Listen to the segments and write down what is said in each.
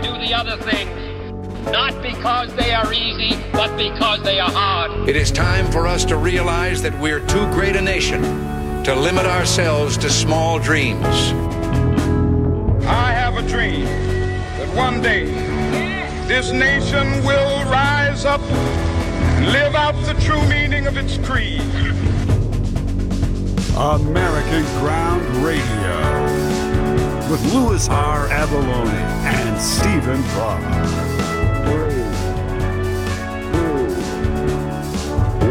do the other things, not because they are easy, but because they are hard. It is time for us to realize that we're too great a nation to limit ourselves to small dreams. I have a dream that one day this nation will rise up, live out the true meaning of its creed. American Ground Radio with Louis R. Avallone and Stephen Parr. 3, 2,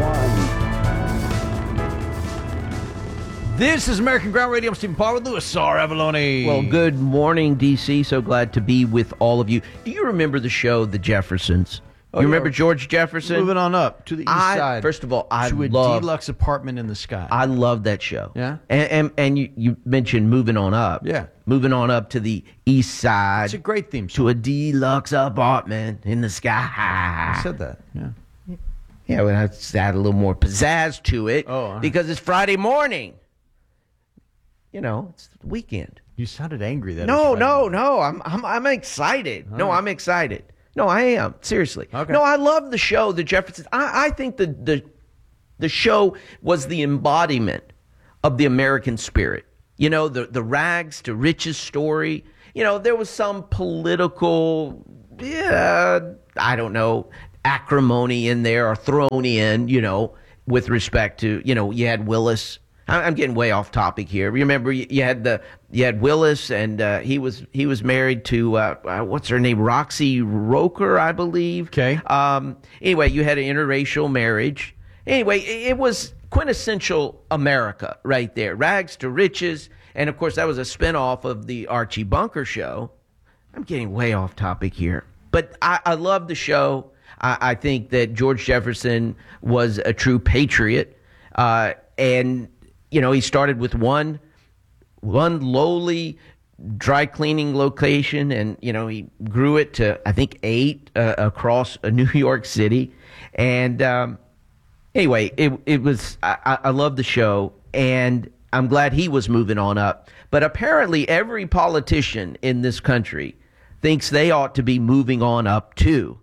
1. This is American Ground Radio. I'm Stephen Parr with Louis R. Avallone. Well, good morning, D.C. So glad to be with all of you. Do you remember the show The Jeffersons? You remember George Jefferson? Moving on up to the east side. First of all, I to a love deluxe apartment in the sky. I love that show. Yeah? And you mentioned moving on up. Yeah. Moving on up to the east side. It's a great theme song. To a deluxe apartment in the sky. I said that, yeah. Yeah, well, I just add a little more pizzazz to it all right. because it's Friday morning. You know, it's the weekend. You sounded angry that No. I'm excited. All no, right. I'm excited. No, I am. Seriously. Okay. No, I love the show, The Jeffersons. I think the show was the embodiment of the American spirit. You know, the rags to riches story. You know, there was some political, I don't know, acrimony in there or thrown in, you know, with respect to, you know, you had Willis. I'm getting way off topic here. Remember, you had Willis, and he was married to what's her name, Roxy Roker, I believe. Okay. Anyway, you had an interracial marriage. Anyway, it was quintessential America right there, rags to riches, and of course that was a spinoff of the Archie Bunker show. I'm getting way off topic here, but I love the show. I think that George Jefferson was a true patriot, and you know, he started with one lowly dry cleaning location, and you know, he grew it to I think 8 across New York City. And anyway, it was I love the show, and I'm glad he was moving on up. But apparently, every politician in this country thinks they ought to be moving on up too.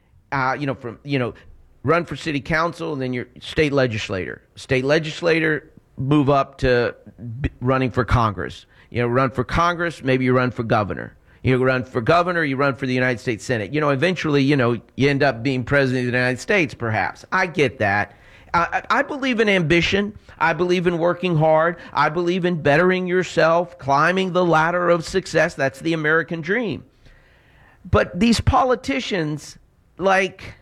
Run for city council, and then you're state legislator. State legislator. Move up to running for Congress. You know, run for Congress, maybe you run for governor. You run for governor, you run for the United States Senate. You know, eventually, you know, you end up being president of the United States, perhaps. I get that. I believe in ambition. I believe in working hard. I believe in bettering yourself, climbing the ladder of success. That's the American dream. But these politicians, like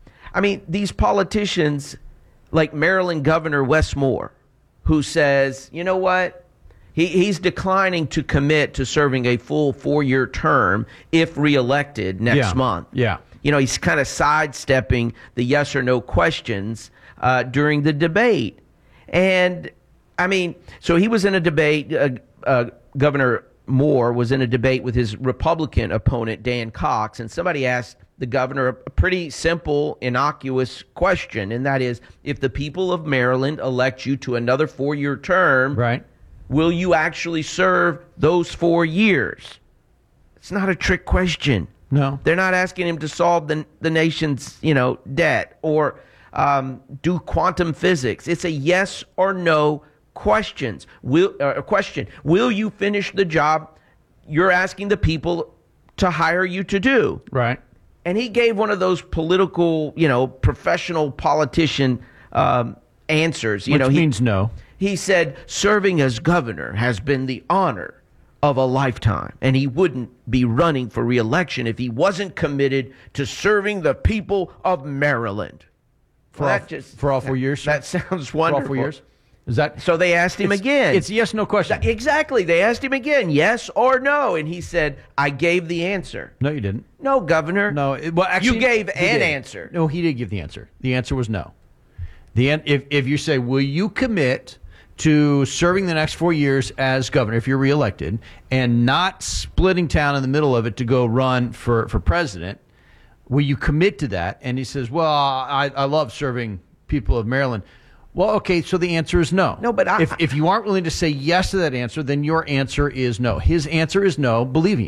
Maryland Governor Wes Moore, who says, you know what, he's declining to commit to serving a full 4-year term if reelected next month. Yeah. You know, he's kind of sidestepping the yes or no questions during the debate. And, I mean, so he was in a debate, Governor Moore was in a debate with his Republican opponent, Dan Cox, and somebody asked the governor a pretty simple, innocuous question, and that is, if the people of Maryland elect you to another 4-year term, right, will you actually serve those 4 years? It's not a trick question. No. They're not asking him to solve the nation's, you know, debt or do quantum physics. It's a yes or no questions. Will you finish the job you're asking the people to hire you to do? Right. And he gave one of those political, you know, professional politician answers. Which means no. He said, serving as governor has been the honor of a lifetime, and he wouldn't be running for re-election if he wasn't committed to serving the people of Maryland. For all 4 years? That sounds wonderful. For all 4 years? Is that so? They asked him again. It's yes, no question. Exactly. They asked him again, yes or no, and he said, "I gave the answer." No, you didn't. No, Governor. No. Well, actually, you gave an did. answer. No, he did give the answer. The answer was no. If you say, "Will you commit to serving the next 4 years as governor if you're reelected and not splitting town in the middle of it to go run for president? Will you commit to that?" And he says, "Well, I love serving people of Maryland." Well, okay, so the answer is no. No, but if you aren't willing to say yes to that answer, then your answer is no. His answer is no. Believe him.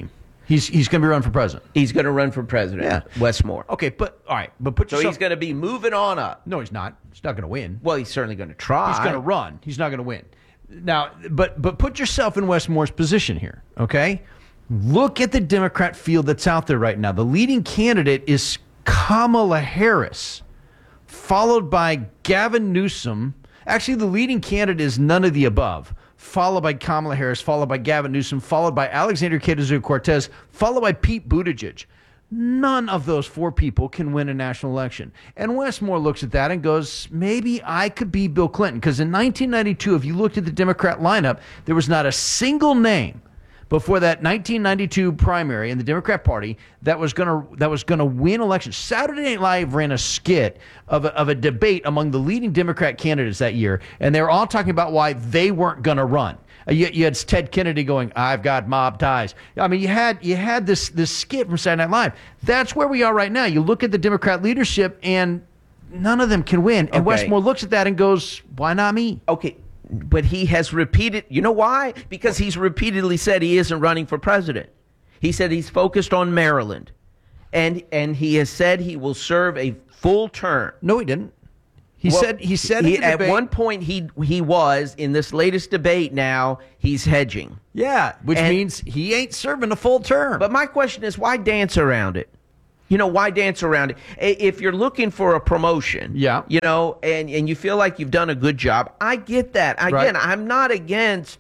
He's going to be running for president. He's going to run for president. Yeah. Wes Moore. Okay, but all right, but put So yourself. he's going to be moving on up. No, he's not. He's not going to win. Well, he's certainly going to try. He's going to run. He's not going to win. Now, but put yourself in Wes Moore's position here, okay? Look at the Democrat field that's out there right now. The leading candidate is Kamala Harris, followed by Gavin Newsom. Actually, the leading candidate is none of the above, followed by Kamala Harris, followed by Gavin Newsom, followed by Alexandria Ocasio-Cortez, followed by Pete Buttigieg. None of those four people can win a national election. And Wes Moore looks at that and goes, maybe I could be Bill Clinton. Because in 1992, if you looked at the Democrat lineup, there was not a single name before that 1992 primary in the Democrat Party that was gonna win elections. Saturday Night Live ran a skit of a debate among the leading Democrat candidates that year, and they were all talking about why they weren't going to run. You had Ted Kennedy going, "I've got mob ties." I mean, you had this skit from Saturday Night Live. That's where we are right now. You look at the Democrat leadership, and none of them can win. And Wes Moore looks at that and goes, "Why not me?" Okay, but he has repeated. You know why? Because he's repeatedly said he isn't running for president. He said he's focused on Maryland, and he has said he will serve a full term. No, he didn't. He said at one point he was in this latest debate. Now he's hedging. Yeah, which means he ain't serving a full term. But my question is, why dance around it? You know, why dance around it? If you're looking for a promotion, you know, and you feel like you've done a good job, I get that. Again, I'm not against,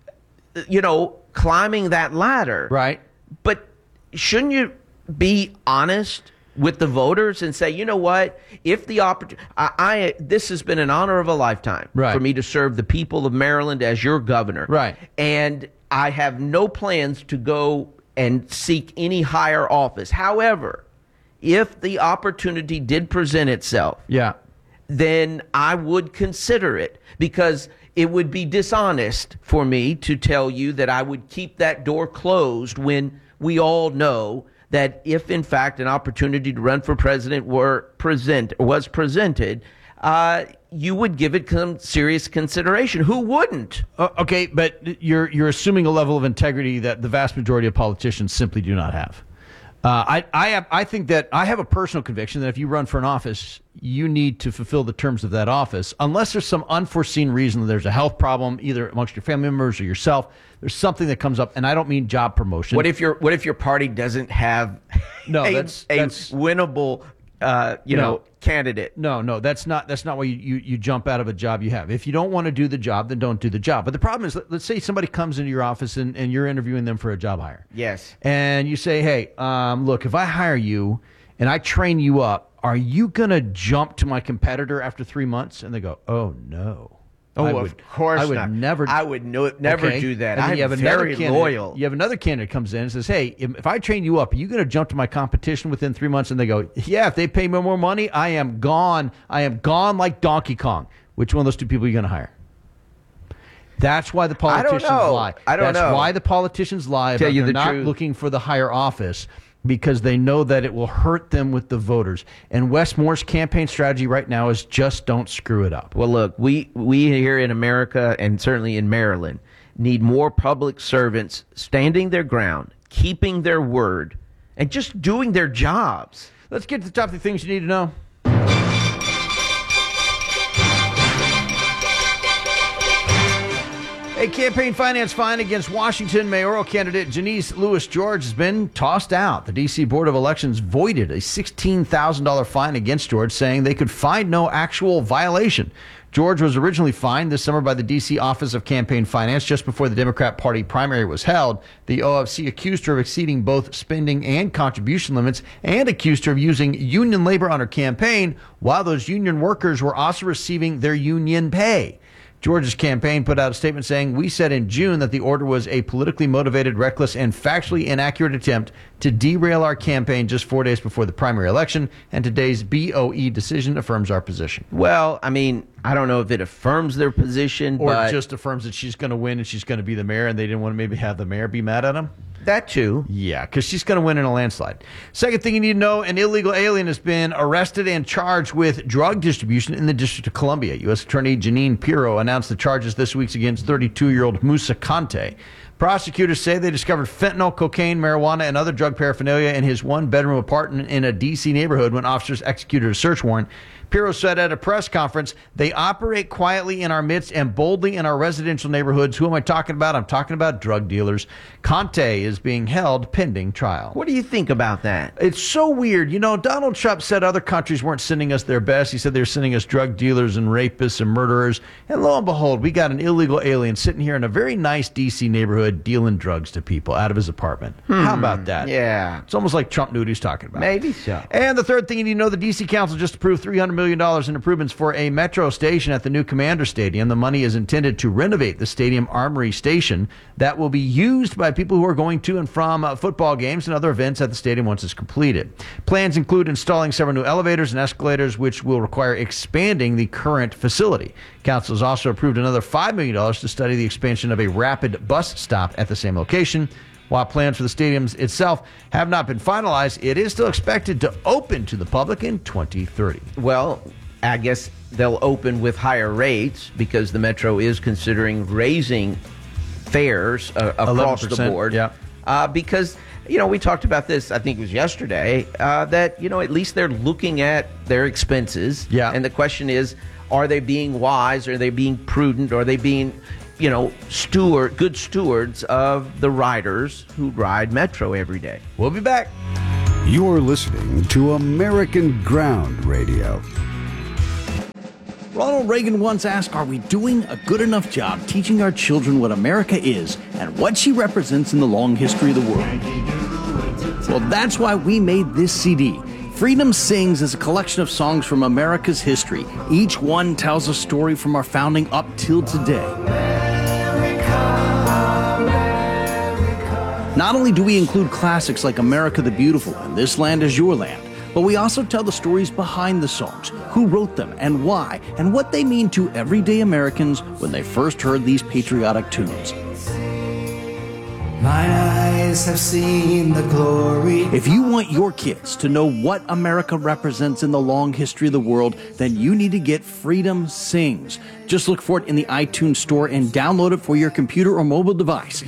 you know, climbing that ladder. Right. But shouldn't you be honest with the voters and say, you know what, if the opportunity, this has been an honor of a lifetime for me to serve the people of Maryland as your governor. Right. And I have no plans to go and seek any higher office. However, if the opportunity did present itself, then I would consider it, because it would be dishonest for me to tell you that I would keep that door closed when we all know that if, in fact, an opportunity to run for president was presented, you would give it some serious consideration. Who wouldn't? Okay, but you're assuming a level of integrity that the vast majority of politicians simply do not have. I think that I have a personal conviction that if you run for an office, you need to fulfill the terms of that office, unless there's some unforeseen reason that there's a health problem, either amongst your family members or yourself. There's something that comes up, and I don't mean job promotion. What if your party doesn't have that's winnable candidate? No, that's not why you jump out of a job you have. If you don't want to do the job, then don't do the job. But the problem is, let's say somebody comes into your office and you're interviewing them for a job hire. Yes. And you say, hey, look, if I hire you and I train you up, are you going to jump to my competitor after 3 months? And they go, oh, no. Of course I would not. never. I would never do that. I'm very loyal. You have another candidate comes in and says, hey, if I train you up, are you going to jump to my competition within 3 months? And they go, yeah, if they pay me more money, I am gone. I am gone like Donkey Kong. Which one of those two people are you going to hire? That's why the politicians lie. That's why the politicians lie about they're not looking for the higher office, because they know that it will hurt them with the voters. And Wes Moore's campaign strategy right now is just don't screw it up. Well, look, we here in America, and certainly in Maryland, need more public servants standing their ground, keeping their word, and just doing their jobs. Let's get to the top of the things you need to know. A campaign finance fine against Washington mayoral candidate Janice Lewis George has been tossed out. The D.C. Board of Elections voided a $16,000 fine against George, saying they could find no actual violation. George was originally fined this summer by the D.C. Office of Campaign Finance just before the Democrat Party primary was held. The OFC accused her of exceeding both spending and contribution limits, and accused her of using union labor on her campaign, while those union workers were also receiving their union pay. George's campaign put out a statement saying, we said in June that the order was a politically motivated, reckless, and factually inaccurate attempt to derail our campaign just 4 days before the primary election, and today's BOE decision affirms our position. Well, I mean, I don't know if it affirms their position, or but just affirms that she's going to win and she's going to be the mayor, and they didn't want to maybe have the mayor be mad at him. That too. Yeah, because she's going to win in a landslide. Second thing you need to know, an illegal alien has been arrested and charged with drug distribution in the District of Columbia. U.S. Attorney Janine Pirro announced the charges this week against 32-year-old Musa Kante. Prosecutors say they discovered fentanyl, cocaine, marijuana, and other drug paraphernalia in his one-bedroom apartment in a D.C. neighborhood when officers executed a search warrant. Pirro said at a press conference, they operate quietly in our midst and boldly in our residential neighborhoods. Who am I talking about? I'm talking about drug dealers. Conte is being held pending trial. What do you think about that? It's so weird. You know, Donald Trump said other countries weren't sending us their best. He said they were sending us drug dealers and rapists and murderers. And lo and behold, we got an illegal alien sitting here in a very nice D.C. neighborhood dealing drugs to people out of his apartment. How about that? Yeah. It's almost like Trump knew what he's talking about. Maybe so. And the third thing you need to know, the D.C. Council just approved $300 million in improvements for a metro station at the new Commander Stadium. The money is intended to renovate the Stadium Armory Station that will be used by people who are going to and from football games and other events at the stadium once it's completed. Plans include installing several new elevators and escalators, which will require expanding the current facility. Council has also approved another $5 million to study the expansion of a rapid bus stop at the same location. While plans for the stadiums itself have not been finalized, it is still expected to open to the public in 2030. Well, I guess they'll open with higher rates because the Metro is considering raising fares across the board. Yeah. Because, you know, we talked about this, I think it was yesterday, that, you know, at least they're looking at their expenses. Yeah. And the question is, are they being wise? Are they being prudent? Are they being, you know, good stewards of the riders who ride Metro every day? We'll be back. You're listening to American Ground Radio. Ronald Reagan once asked, are we doing a good enough job teaching our children what America is and what she represents in the long history of the world? Well, that's why we made this CD. Freedom Sings is a collection of songs from America's history. Each one tells a story from our founding up till today. Not only do we include classics like America the Beautiful and This Land Is Your Land, but we also tell the stories behind the songs, who wrote them and why, and what they mean to everyday Americans when they first heard these patriotic tunes. Mine eyes have seen the glory. If you want your kids to know what America represents in the long history of the world, then you need to get Freedom Sings. Just look for it in the iTunes store and download it for your computer or mobile device.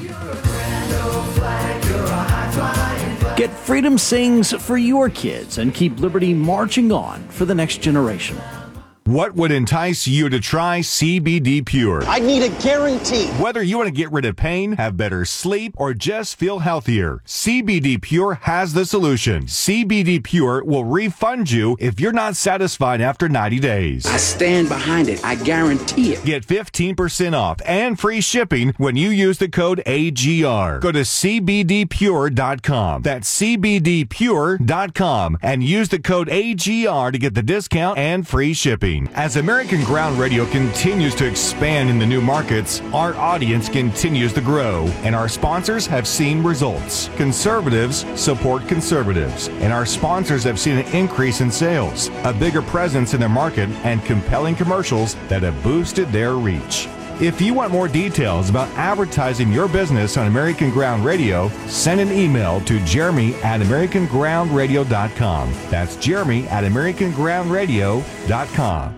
Get Freedom Sings for your kids and keep liberty marching on for the next generation. What would entice you to try CBD Pure? I need a guarantee. Whether you want to get rid of pain, have better sleep, or just feel healthier, CBD Pure has the solution. CBD Pure will refund you if you're not satisfied after 90 days. I stand behind it. I guarantee it. Get 15% off and free shipping when you use the code AGR. Go to CBDPure.com. That's CBDPure.com and use the code AGR to get the discount and free shipping. As American Ground Radio continues to expand in the new markets, our audience continues to grow, and our sponsors have seen results. Conservatives support conservatives, and our sponsors have seen an increase in sales, a bigger presence in their market, and compelling commercials that have boosted their reach. If you want more details about advertising your business on American Ground Radio, send an email to Jeremy@AmericanGroundRadio.com. That's Jeremy@AmericanGroundRadio.com.